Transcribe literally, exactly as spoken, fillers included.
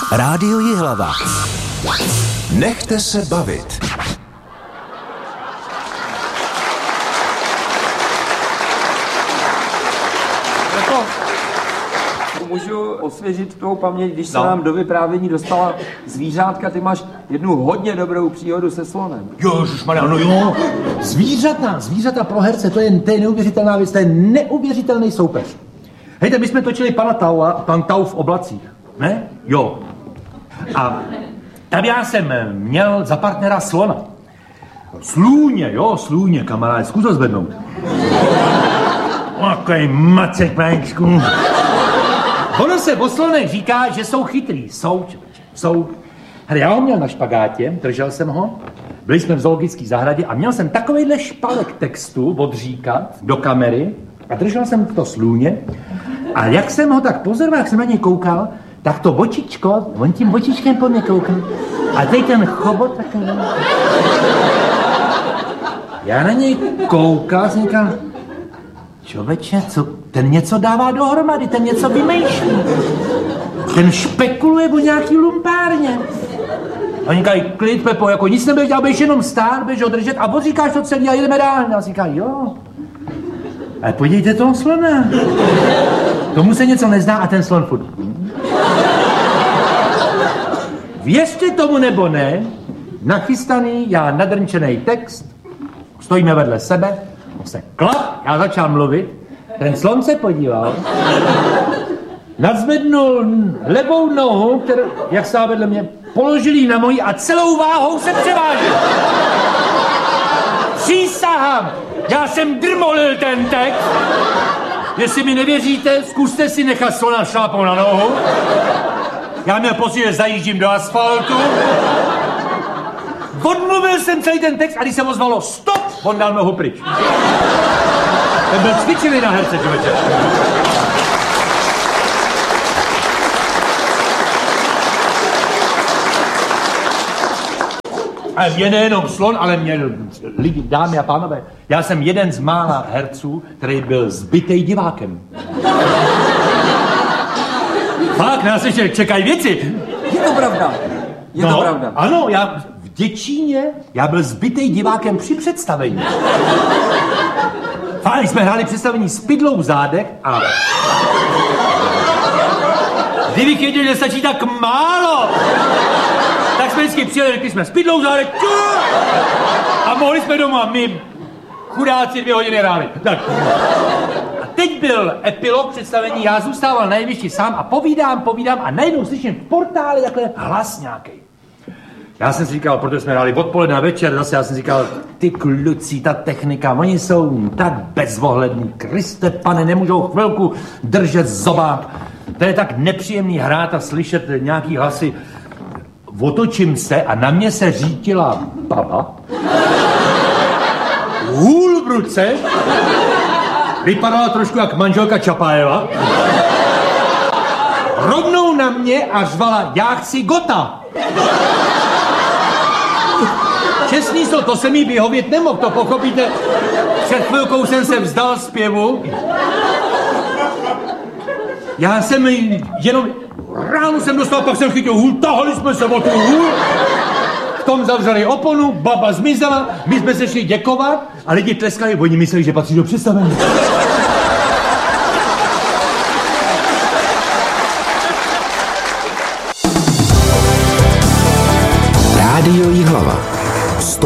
Rádio Jihlava. Nechte se bavit. Jako, můžu osvěžit tvou paměť, když se no. nám do vyprávění dostala zvířátka, ty máš jednu hodně dobrou příhodu se slonem. Ježišmarja, no jo, zvířata, zvířata pro herce, to je, to je neuvěřitelná věc, to je neuvěřitelný soupeř. Hejte, my jsme točili pana Taua, pan Tau v oblacích, ne? Jo. A tam já jsem měl za partnera slona. Slůně, jo, slůně, kamarád, zkus ho zvednout. Okej, macek, páčku. Ono se o slonech říká, že jsou chytrý. Jsou, jsou. Hele, já ho měl na špagátě, držel jsem ho, byli jsme v zoologické zahradě a měl jsem takovejhle špalek textu odříkat do kamery a držel jsem to slůně a jak jsem ho tak pozoroval, jak jsem na něj koukal, tak to očičko, on tím očičkem po mě koukal a teď ten chobot takový. Já na něj koukal, jsem říkal, čověče, co, ten něco dává dohromady, ten něco vymýšlí. Ten špekuluje o nějaký lumpárně. A oni říkají, klid, Pepo, jako nic nebude dělat, běž jenom stát, běž ho držet a odříkáš to celý a jdeme dál. A říkají, jo. Ale podívejte toho slona. Tomu se něco nezdá a ten slon furt. Věřte tomu nebo ne, nachystaný, já nadrnčený text, stojíme vedle sebe, on se klap, já začal mluvit, ten slon se podíval, nadzvednul levou nohu, kterou, jak stál vedle mě, položil ji na moji a celou váhou se převážil. Přísahám, já jsem drmolil ten text. Jestli mi nevěříte, zkuste si nechat slona šlápnout na nohu. Já měl pocit, že zajíždím do asfaltu. Odmluvil jsem celý ten text a když se ozvalo stop, on dal nohu pryč. Ten byl cvičený na herce, člověče. A je nejenom slon, ale mě lidi, dámy a pánové, já jsem jeden z mála herců, který byl zbytej divákem. Fakt, nás ještě čekají věci. Je to pravda. Je no, to pravda. Ano, já v Děčíně, já byl zbytej divákem při představení. Fakt, jsme hráli představení s pidlou v zádech a... Kdybych věděl, že stačí tak málo, tak jsme vždycky přijeli, řekli jsme s pidlou v zádech a mohli jsme doma, my chudáci dvě hodiny hráli. Tak. A teď byl epilog představení, já zůstával na jevišti sám a povídám, povídám a najednou slyším v portále takhle hlas nějaký. Já jsem si říkal, protože jsme hráli odpoledne a večer, zase já jsem si říkal, ty kluci, ta technika, oni jsou tak bezohlední, Kriste pane, nemůžou chvilku držet zobák. To je tak nepříjemný hrát a slyšet nějaký hlasy. Otočím se a na mě se řítila baba. Hůl v ruce. Vypadala trošku jak manželka Čapájeva. Rovnou na mě a řvala, já chci Gota. Čestný to, to se mi vyhovět nemohl, to pochopíte. Před chvilkou jsem se vzdal zpěvu. Já jsem jenom, ráno jsem dostal, pak jsem chytil hůl, tahali jsme se o tu hůl. V tom zavřeli oponu, baba zmizela, my jsme se šli děkovat a lidi tleskali, oni mysleli, že patří do představení. Rádio Jihlava.